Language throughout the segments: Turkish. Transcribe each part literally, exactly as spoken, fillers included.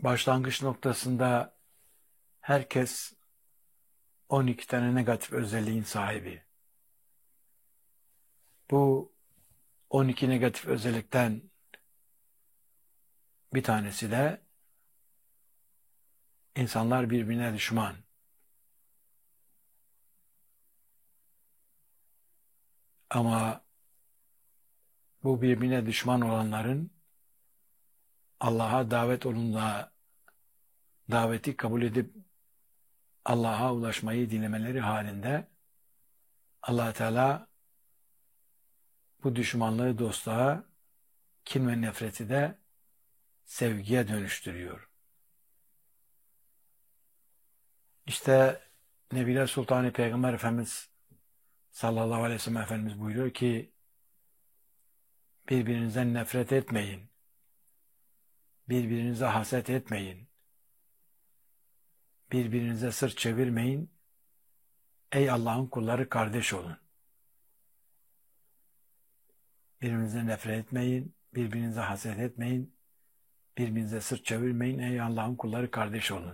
başlangıç noktasında herkes on iki tane negatif özelliğin sahibi. Bu on iki negatif özellikten bir tanesi de insanlar birbirine düşman. Ama bu birbirine düşman olanların Allah'a davet olunduğunda daveti kabul edip Allah'a ulaşmayı dilemeleri halinde Allah Teala bu düşmanlığı dostluğa, kin ve nefreti de sevgiye dönüştürüyor. İşte Nebiler Sultanı Peygamber Efendimiz sallallahu aleyhi ve sellem Efendimiz buyuruyor ki birbirinizden nefret etmeyin. Birbirinize haset etmeyin. Birbirinize sırt çevirmeyin. Ey Allah'ın kulları kardeş olun. Birbirinize nefret etmeyin. Birbirinize haset etmeyin. Birbirinize sırt çevirmeyin. Ey Allah'ın kulları kardeş olun.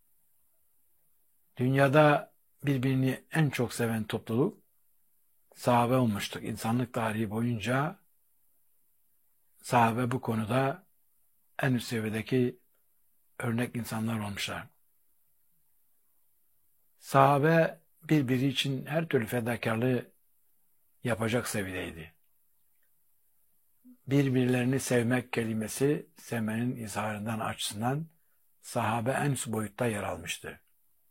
Dünyada birbirini en çok seven topluluk sahabe olmuştuk. İnsanlık tarihi boyunca sahabe bu konuda en üst seviyedeki örnek insanlar olmuşlar. Sahabe birbiri için her türlü fedakarlığı yapacak seviyedeydi. Birbirlerini sevmek kelimesi sevmenin izharından açısından sahabe en üst boyutta yer almıştı.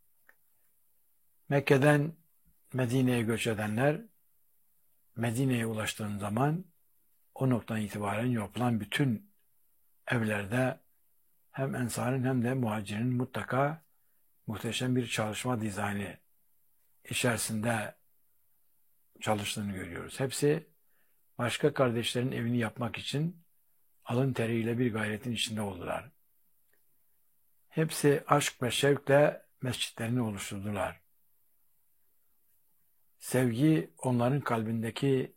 Mekke'den Medine'ye göç edenler Medine'ye ulaştığın zaman o noktadan itibaren yapılan bütün evlerde hem ensarın hem de muhacirin mutlaka muhteşem bir çalışma dizaynı içerisinde çalıştığını görüyoruz. Hepsi başka kardeşlerin evini yapmak için alın teriyle bir gayretin içinde oldular. Hepsi aşk ve şevkle mescitlerini oluşturdular. Sevgi onların kalbindeki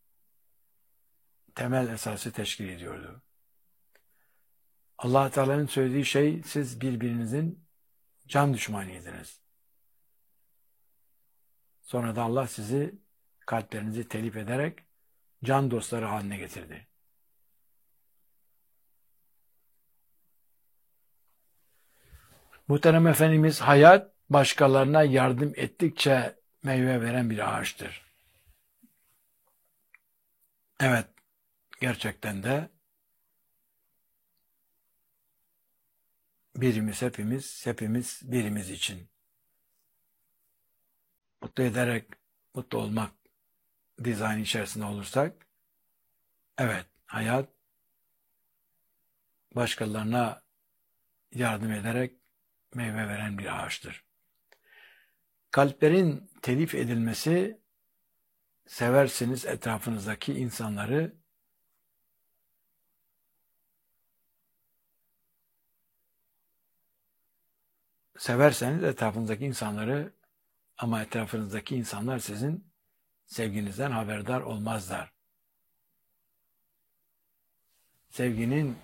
temel esası teşkil ediyordu. Allah Teala'nın söylediği şey, siz birbirinizin can düşmanıydınız. Sonra da Allah sizi kalplerinizi telif ederek can dostları haline getirdi. Muhterem Efendimiz, hayat başkalarına yardım ettikçe meyve veren bir ağaçtır. Evet, gerçekten de birimiz hepimiz, hepimiz birimiz için mutlu ederek mutlu olmak dizayn içerisinde olursak, evet, hayat başkalarına yardım ederek meyve veren bir ağaçtır. Kalplerin telif edilmesi, seversiniz etrafınızdaki insanları severseniz etrafınızdaki insanları ama etrafınızdaki insanlar sizin sevginizden haberdar olmazlar. Sevginin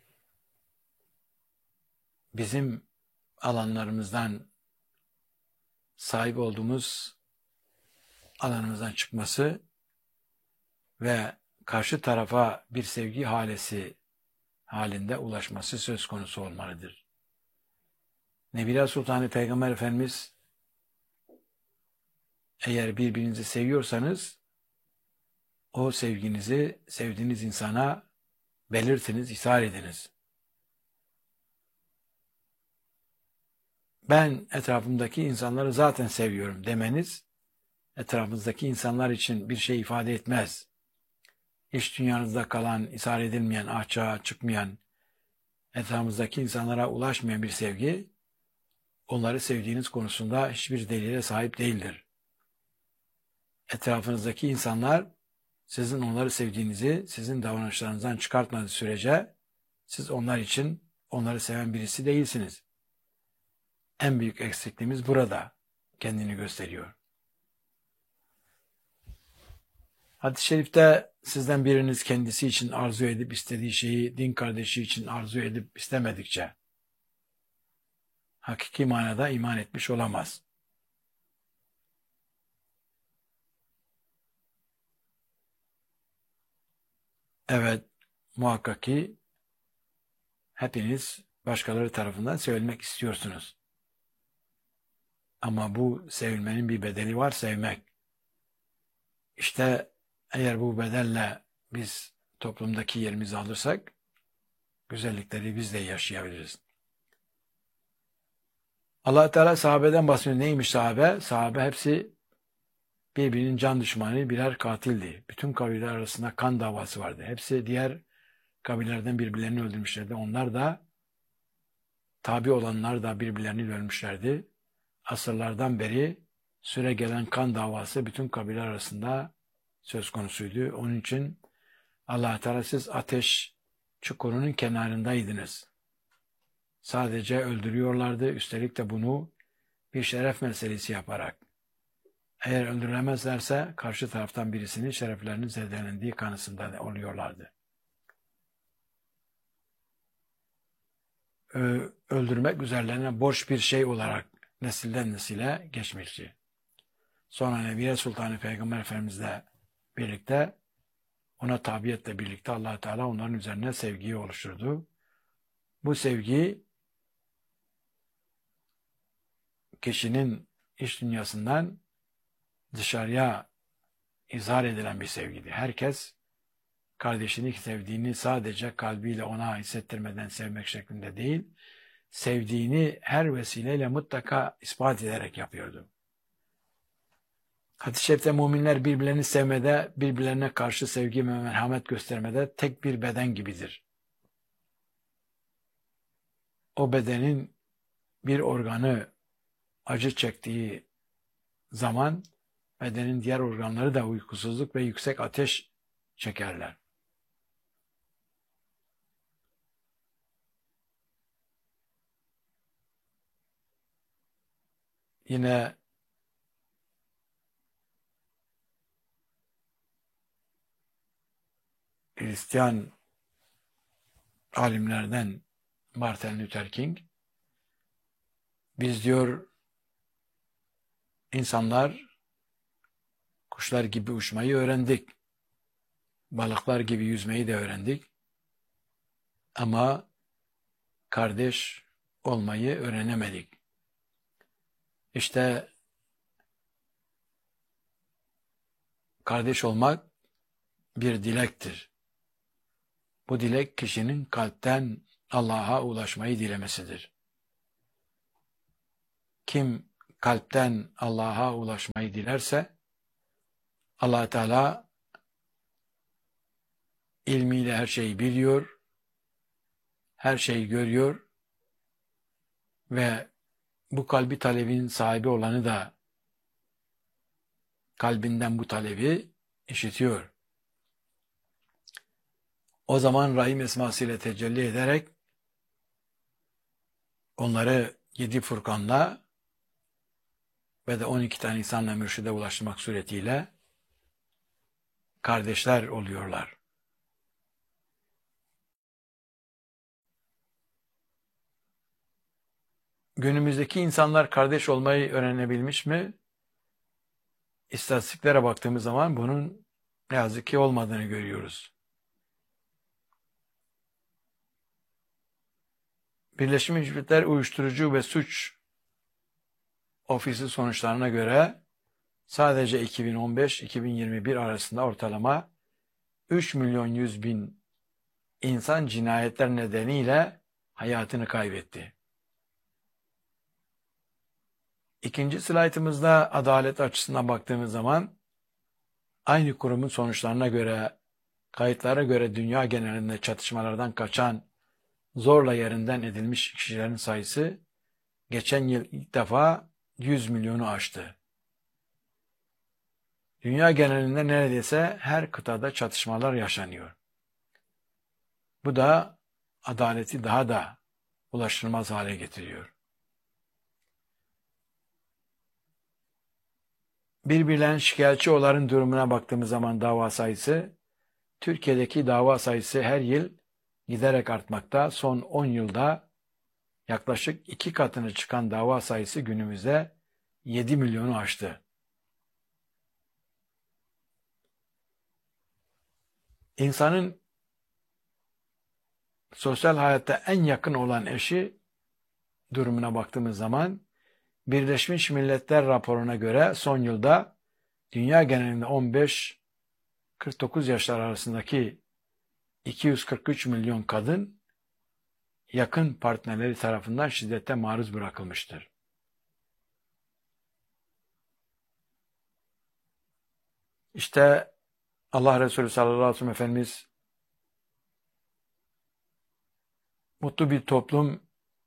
bizim alanlarımızdan, sahip olduğumuz alanımızdan çıkması ve karşı tarafa bir sevgi halesi halinde ulaşması söz konusu olmalıdır. Nebiler Sultanı Peygamber Efendimiz, eğer birbirinizi seviyorsanız o sevginizi sevdiğiniz insana belirtiniz, ishar ediniz. Ben etrafımdaki insanları zaten seviyorum demeniz, etrafınızdaki insanlar için bir şey ifade etmez. İç dünyanızda kalan, ishar edilmeyen, açığa çıkmayan, etrafınızdaki insanlara ulaşmayan bir sevgi, onları sevdiğiniz konusunda hiçbir delile sahip değildir. Etrafınızdaki insanlar, sizin onları sevdiğinizi, sizin davranışlarınızdan çıkartmadığı sürece, siz onlar için onları seven birisi değilsiniz. En büyük eksikliğimiz burada kendini gösteriyor. Hadis-i şerifte sizden biriniz kendisi için arzu edip istediği şeyi din kardeşi için arzu edip istemedikçe hakiki manada iman etmiş olamaz. Evet, muhakkak ki hepiniz başkaları tarafından sevilmek istiyorsunuz. Ama bu sevilmenin bir bedeli var, sevmek. İşte eğer bu bedelle biz toplumdaki yerimizi alırsak, güzellikleri biz de yaşayabiliriz. Allah Teala sahabeden bahsediyor. Neymiş sahabe? Sahabe hepsi birbirinin can düşmanı, birer katildi. Bütün kabileler arasında kan davası vardı. Hepsi diğer kabilelerden birbirlerini öldürmüşlerdi. Onlar da, tabi olanlar da birbirlerini öldürmüşlerdi. Asırlardan beri süre gelen kan davası bütün kabileler arasında söz konusuydu. Onun için Allah Teala siz ateş çukurunun kenarındaydınız. Sadece öldürüyorlardı. Üstelik de bunu bir şeref meselesi yaparak. Eğer öldürülemezlerse karşı taraftan birisinin şereflerinin zedelendiği kanısında oluyorlardı. Öldürmek üzerlerine borç bir şey olarak nesilden nesile geçmişti. Sonra Nebiye Sultanı Peygamber Efendimizle birlikte, ona tabiyetle birlikte Allah Teala onların üzerine sevgiyi oluşturdu. Bu sevgi kişinin iç dünyasından dışarıya izhar edilen bir sevgiydi. Herkes kardeşini sevdiğini sadece kalbiyle ona hissettirmeden sevmek şeklinde değil, sevdiğini her vesileyle mutlaka ispat ederek yapıyordu. Hadis-i şerifte müminler birbirlerini sevmede, birbirlerine karşı sevgi ve merhamet göstermede tek bir beden gibidir. O bedenin bir organı acı çektiği zaman bedenin diğer organları da uykusuzluk ve yüksek ateş çekerler. Yine Hristiyan alimlerden Martin Luther King, biz diyor insanlar kuşlar gibi uçmayı öğrendik, balıklar gibi yüzmeyi de öğrendik ama kardeş olmayı öğrenemedik. İşte kardeş olmak bir dilektir. Bu dilek kişinin kalpten Allah'a ulaşmayı dilemesidir. Kim kalpten Allah'a ulaşmayı dilerse Allah Teala ilmiyle her şeyi biliyor, her şeyi görüyor ve bu kalbi talebin sahibi olanı da kalbinden bu talebi işitiyor. O zaman Rahim esmasıyla tecelli ederek onları yedi Furkan'la ve de on iki tane insanla mürşide ulaştırmak suretiyle kardeşler oluyorlar. Günümüzdeki insanlar kardeş olmayı öğrenebilmiş mi? İstatistiklere baktığımız zaman bunun ne yazık ki olmadığını görüyoruz. Birleşmiş Milletler Uyuşturucu ve Suç Ofisi sonuçlarına göre sadece iki bin on beş iki bin yirmi bir arasında ortalama üç milyon yüz bin insan cinayetler nedeniyle hayatını kaybetti. İkinci slaytımızda adalet açısından baktığımız zaman aynı kurumun sonuçlarına göre, kayıtlara göre dünya genelinde çatışmalardan kaçan, zorla yerinden edilmiş kişilerin sayısı geçen yıl ilk defa yüz milyonu aştı. Dünya genelinde neredeyse her kıtada çatışmalar yaşanıyor. Bu da adaleti daha da ulaşılmaz hale getiriyor. Birbirlerine şikayetçi olanların durumuna baktığımız zaman dava sayısı, Türkiye'deki dava sayısı her yıl giderek artmakta. Son on yılda yaklaşık iki katını çıkan dava sayısı günümüzde yedi milyonu aştı. İnsanın sosyal hayatta en yakın olan eşi durumuna baktığımız zaman Birleşmiş Milletler raporuna göre son yılda dünya genelinde on beş kırk dokuz yaşlar arasındaki iki yüz kırk üç milyon kadın yakın partnerleri tarafından şiddete maruz bırakılmıştır. İşte Allah Resulü sallallahu aleyhi ve sellem Efendimiz mutlu bir toplum,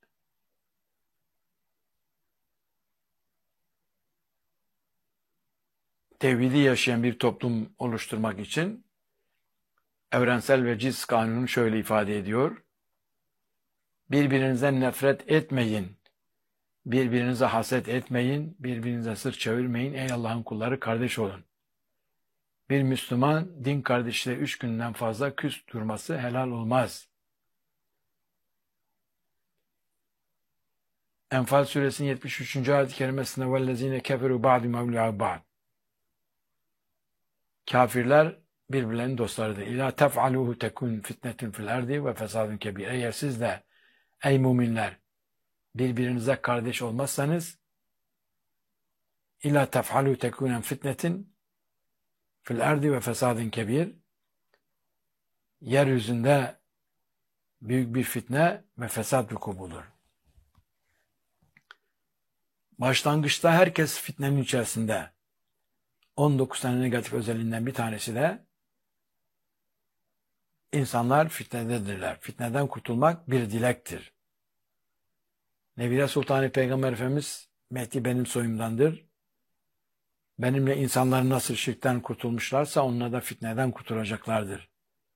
tevhidi yaşayan bir toplum oluşturmak için evrensel veciz kanunu şöyle ifade ediyor. Birbirinizden nefret etmeyin, birbirinize haset etmeyin, birbirinize sırt çevirmeyin, ey Allah'ın kulları kardeş olun. Bir Müslüman din kardeşiyle üç günden fazla küs durması helal olmaz. Enfal suresinin yetmiş üçüncü ayet-i kerimesinde وَالَّذ۪ينَ كَفَرُوا بَعْدِ مَوْلِعَ بَعْدِ Kafirler birbirlerinin dostlarıdır. İlâ tef'alûhü tekûn fitnetun fil erdi ve fesadun kebîr. Eğer siz de ey müminler birbirinize kardeş olmazsanız ilâ tef'alû tekûnen fitnetin fil erdi ve fesadun kebîr yeryüzünde büyük bir fitne ve fesat vuku bulur. Başlangıçta herkes fitnenin içerisinde. on dokuz tane negatif özelliğinden bir tanesi de insanlar fitnededirler. Fitneden kurtulmak bir dilektir. Nebile Sultan-ı Peygamber Efendimiz Mehdi benim soyumdandır. Benimle insanlar nasıl şirkten kurtulmuşlarsa onlar da fitneden kurtulacaklardır.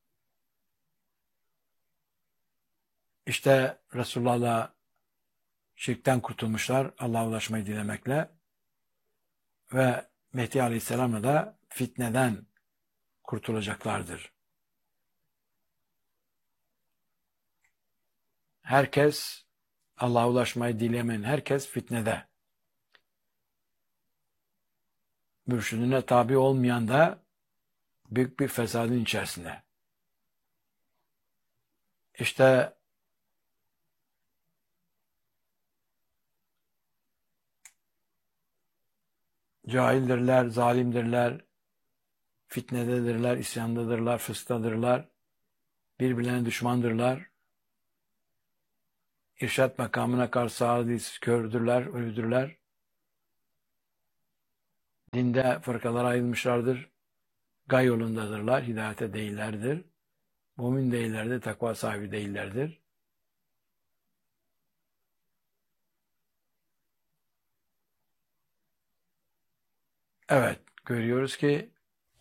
İşte Resulullah'la şirkten kurtulmuşlar Allah'a ulaşmayı dilemekle ve Mehdi Aleyhisselam'la da fitneden kurtulacaklardır. Herkes, Allah'a ulaşmayı dilemeyen herkes fitnede. Mürşidine tabi olmayan da büyük bir fesadın içerisinde. İşte cahildirler, zalimdirler, fitnededirler, isyandadırlar, fıskadırlar, birbirlerine düşmandırlar, irşat makamına karşı adilsiz kördürler, ölüdürler, dinde fırkalara ayrılmışlardır, gay yolundadırlar, hidayete değillerdir, mümin değillerdir, takva sahibi değillerdir. Evet, görüyoruz ki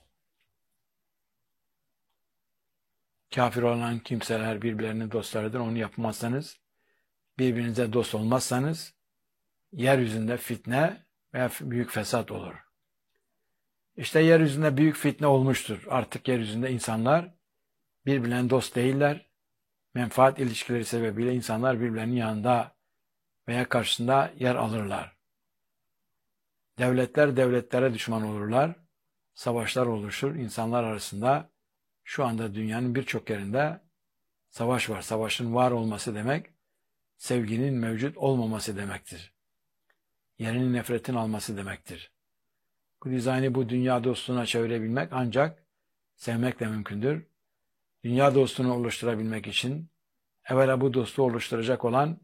kafir olan kimseler birbirlerinin dostlarıdır. Onu yapmazsanız, birbirinize dost olmazsanız yeryüzünde fitne ve büyük fesat olur. İşte yeryüzünde büyük fitne olmuştur. Artık yeryüzünde insanlar birbirlerine dost değiller. Menfaat ilişkileri sebebiyle insanlar birbirlerinin yanında veya karşısında yer alırlar. Devletler devletlere düşman olurlar. Savaşlar oluşur. İnsanlar arasında şu anda dünyanın birçok yerinde savaş var. Savaşın var olması demek, sevginin mevcut olmaması demektir. Yerini nefretin alması demektir. Bu dizaynı bu dünya dostluğuna çevirebilmek ancak sevmekle mümkündür. Dünya dostluğunu oluşturabilmek için evvela bu dostluğu oluşturacak olan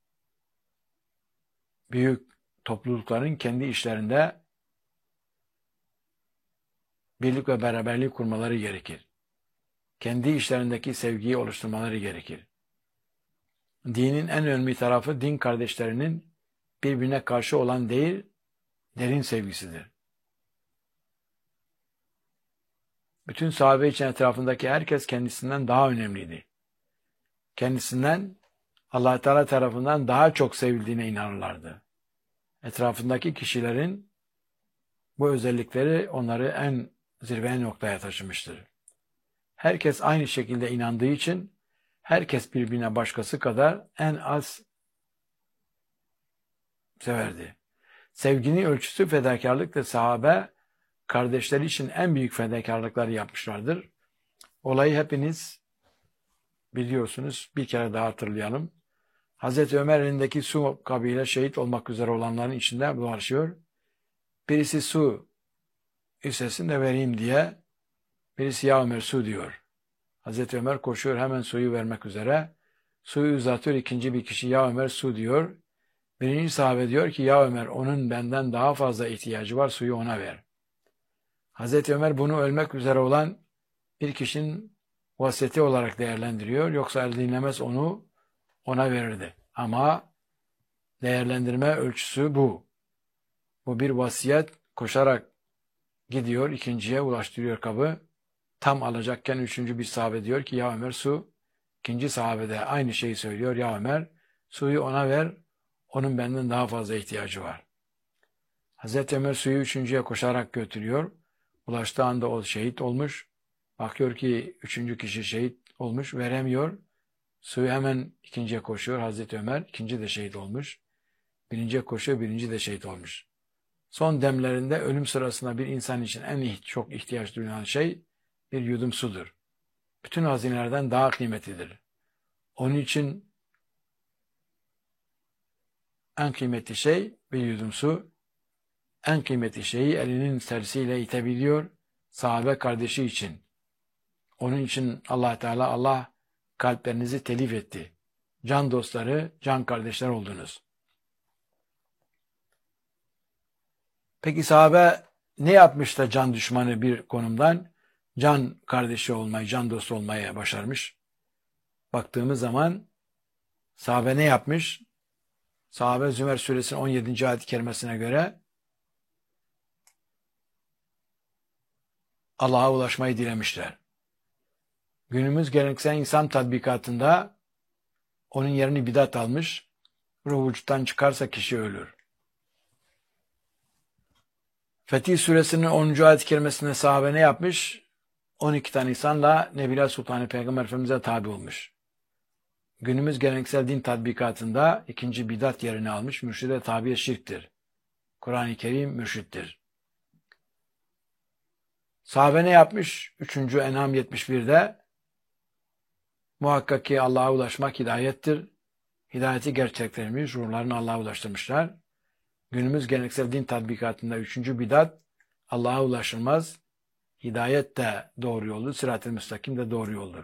büyük toplulukların kendi işlerinde birlik ve beraberlik kurmaları gerekir. Kendi işlerindeki sevgiyi oluşturmaları gerekir. Dinin en önemli tarafı din kardeşlerinin birbirine karşı olan değil, derin sevgisidir. Bütün sahabe için etrafındaki herkes kendisinden daha önemliydi. Kendisinden Allah Teala tarafından daha çok sevildiğine inanırlardı. Etrafındaki kişilerin bu özellikleri onları en zirve noktaya taşımıştır. Herkes aynı şekilde inandığı için herkes birbirine başkası kadar en az severdi. Sevginin ölçüsü fedakarlıktır. Sahabe kardeşleri için en büyük fedakarlıkları yapmışlardır. Olayı hepiniz biliyorsunuz. Bir kere daha hatırlayalım. Hazreti Ömer elindeki su kabıyla şehit olmak üzere olanların içinde dolaşıyor. Birisi su istesin de vereyim diye, birisi ya Ömer su diyor. Hazreti Ömer koşuyor hemen suyu vermek üzere. Suyu uzatıyor, ikinci bir kişi ya Ömer su diyor. Birinci sahabe diyor ki ya Ömer onun benden daha fazla ihtiyacı var, suyu ona ver. Hazreti Ömer bunu ölmek üzere olan bir kişinin vasiyeti olarak değerlendiriyor. Yoksa el dinlemez onu ona verirdi. Ama değerlendirme ölçüsü bu. Bu bir vasiyet, koşarak gidiyor, ikinciye ulaştırıyor kabı. Tam alacakken üçüncü bir sahabe diyor ki ya Ömer su. İkinci sahabe de aynı şeyi söylüyor. Ya Ömer suyu ona ver. Onun benden daha fazla ihtiyacı var. Hazreti Ömer suyu üçüncüye koşarak götürüyor. Ulaştığı anda o şehit olmuş. Bakıyor ki üçüncü kişi şehit olmuş. Veremiyor. Suyu hemen ikinciye koşuyor. Hazreti Ömer ikinci de şehit olmuş. Birinciye koşuyor. Birinci de şehit olmuş. Son demlerinde ölüm sırasında bir insan için en çok ihtiyaç duyulan şey bir yudum sudur. Bütün hazinelerden daha kıymetlidir. Onun için en kıymetli şey bir yudum su. En kıymetli şeyi elinin tersiyle itebiliyor. Sahabe kardeşi için. Onun için Allah Teala Allah kalplerinizi telif etti. Can dostları, can kardeşler oldunuz. Peki sahabe ne yapmış da can düşmanı bir konumdan can kardeşi olmayı, can dostu olmaya başarmış? Baktığımız zaman sahabe ne yapmış? Sahabe Zümer suresinin on yedinci ayet-i kerimesine göre Allah'a ulaşmayı dilemişler. Günümüz geleneksel insan tatbikatında onun yerini bidat almış, ruh vücuttan çıkarsa kişi ölür. Fetih suresinin onuncu ayet-i kerimesinde sahabe ne yapmış? on iki tane insanla Nebiler Sultanı Peygamber Efendimiz'e tabi olmuş. Günümüz geleneksel din tatbikatında ikinci bidat yerini almış, mürşide tabi şirktir. Kur'an-ı Kerim mürşittir. Sahabe ne yapmış? üçüncü En'am yetmiş birde muhakkak ki Allah'a ulaşmak hidayettir. Hidayeti gerçekleştirmiş, ruhlarını Allah'a ulaştırmışlar. Günümüz geleneksel din tatbikatında üçüncü bidat Allah'a ulaşılmaz. Hidayet de doğru yoldur, sırat-ı müstakim de doğru yoldur.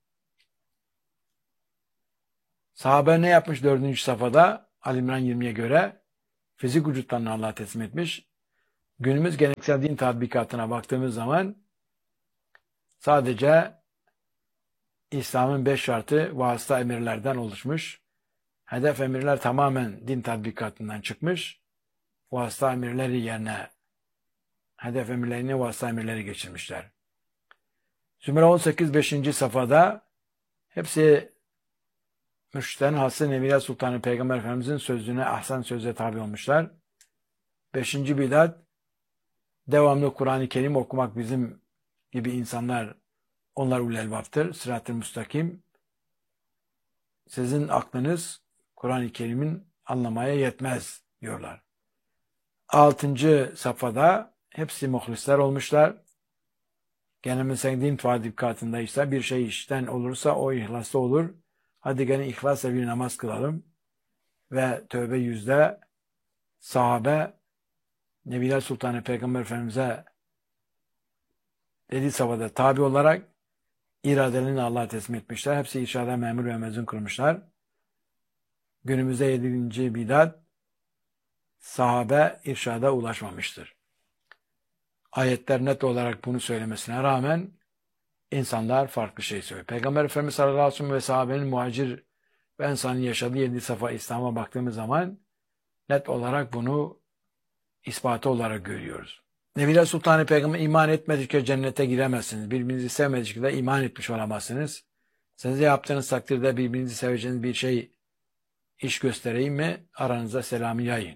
Sahabe ne yapmış dördüncü safhada? Ali İmran yirmiye göre fizik vücutlarını Allah'a teslim etmiş. Günümüz geleneksel din tatbikatına baktığımız zaman sadece İslam'ın beş şartı vasıta emirlerden oluşmuş. Hedef emirler tamamen din tatbikatından çıkmış. Vasıta emirleri yerine hedef emirlerini vasıta emirleri geçirmişler. Zümer on sekiz beşinci safhada hepsi mürşitlerin hası Nebiler Sultanı Peygamber Efendimizin sözüne, ahsen sözüne tabi olmuşlar. Beşinci bidat, devamlı Kur'an-ı Kerim okumak bizim gibi insanlar, onlar ulul elbaptır. Sırat-ı müstakim. Sizin aklınız Kur'an-ı Kerim'in anlamaya yetmez diyorlar. Altıncı safhada hepsi muhlisler olmuşlar. Geleneksel din tatbikatında ise bir şey işten olursa o ihlaslı olur. Hadi gelin ihlasla bir namaz kılalım. Ve tövbe yüzde sahabe Nebiler Sultanı Peygamber Efendimiz'e dediği safhada tabi olarak iradelerini Allah'a teslim etmişler. Hepsi irşada memur ve mezun kılmışlar. Günümüzde yedinci bidat sahabe irşada ulaşmamıştır. Ayetler net olarak bunu söylemesine rağmen insanlar farklı şey söylüyor. Peygamber Efendimiz sallallahu aleyhi ve sellem ve sahabenin muhacir ve ensarın yaşadığı yedi safa İslam'a baktığımız zaman net olarak bunu ispatı olarak görüyoruz. Nebiler Sultanı Peygamber iman etmedikçe cennete giremezsiniz. Birbirinizi sevmedikçe de iman etmiş olamazsınız. Siz de yaptığınız takdirde birbirinizi seveceğiniz bir şey iş göstereyim mi? Aranızda selamı yayın.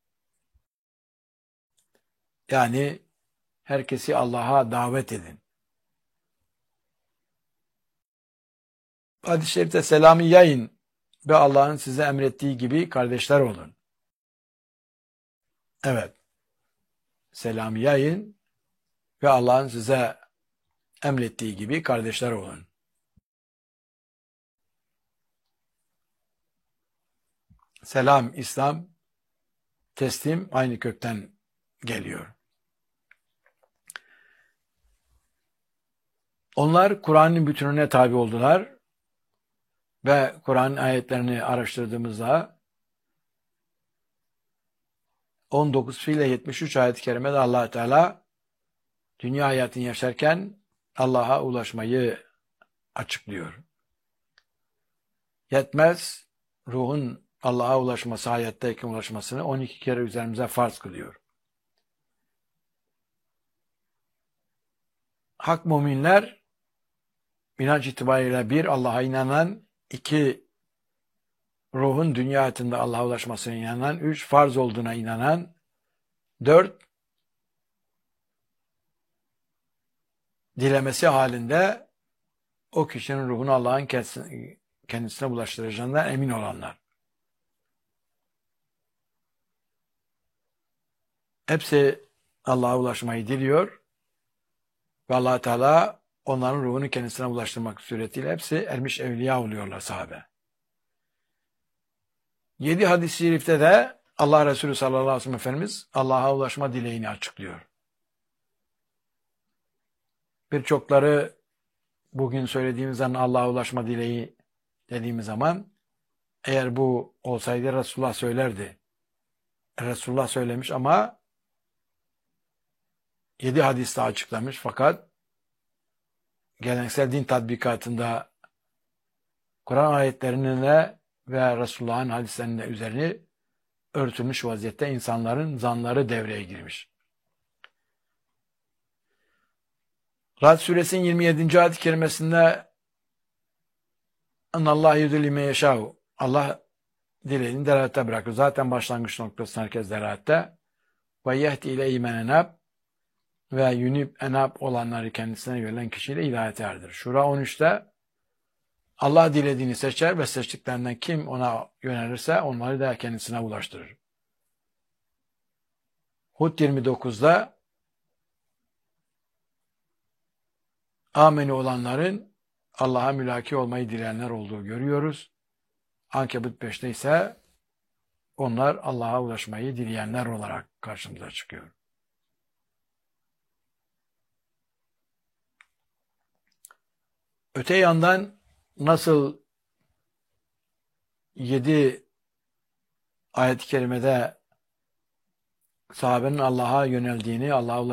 Yani herkesi Allah'a davet edin. Hadis-i şerifte selamı yayın ve Allah'ın size emrettiği gibi kardeşler olun. Evet. Selam yayın ve Allah'ın size emrettiği gibi kardeşler olun. Selam, İslam, teslim aynı kökten geliyor. Onlar Kur'an'ın bütününe tabi oldular ve Kur'an ayetlerini araştırdığımızda on dokuz ile yetmiş üç ayet-i kerimede Allah Teala dünya hayatını yaşarken Allah'a ulaşmayı açıklıyor. Yetmez, ruhun Allah'a ulaşması, hayattayken ulaşmasını on iki kere üzerimize farz kılıyor. Hak müminler inanç itibariyle bir, Allah'a inanan, iki, ruhun dünya hayatında Allah'a ulaşmasına inanan, üç, farz olduğuna inanan, dört, dilemesi halinde o kişinin ruhunu Allah'ın kendisine ulaştıracağından emin olanlar. Hepsi Allah'a ulaşmayı diliyor ve Allah Teala onların ruhunu kendisine ulaştırmak suretiyle hepsi ermiş evliya oluyorlar sahabe. Yedi hadis-i şerifte de Allah Resulü sallallahu aleyhi ve sellem Efendimiz Allah'a ulaşma dileğini açıklıyor. Birçokları bugün söylediğimiz zaman Allah'a ulaşma dileği dediğimiz zaman eğer bu olsaydı Resulullah söylerdi. Resulullah söylemiş ama yedi hadiste açıklamış fakat geleneksel din tatbikatında Kur'an ayetlerine ve Resulullah'ın hadislerine üzerini örtülmüş vaziyette insanların zanları devreye girmiş. Ra'd suresinin yirmi yedinci ayet-i kerimesinde "Ennallâhe yudillî men yeşâ'u" Allah dileğini delalette bırakır. Zaten başlangıç noktası herkes delalette. "Ve yehdi ileyhi men enâb" ve yunib enab olanları kendisine yönelen kişiyle hidayete erdir. Şura on üçte Allah dilediğini seçer ve seçtiklerinden kim ona yönelirse onları da kendisine ulaştırır. Hud yirmi dokuzda ameni olanların Allah'a mülaki olmayı dileyenler olduğu görüyoruz. Ankebut beşte ise onlar Allah'a ulaşmayı dileyenler olarak karşımıza çıkıyor. Öte yandan nasıl yedi ayet-i kerimede sahabenin Allah'a yöneldiğini, Allah'a